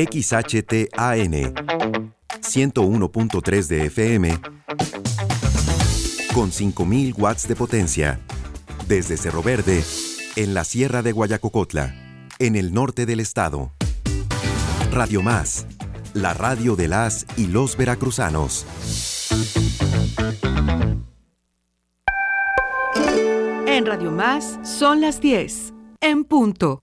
XHTAN 101.3 de FM con 5.000 watts de potencia. Desde Cerro Verde, en la Sierra de Guayacocotla, en el norte del estado. Radio Más, la radio de las y los veracruzanos. En Radio Más son las 10, en punto.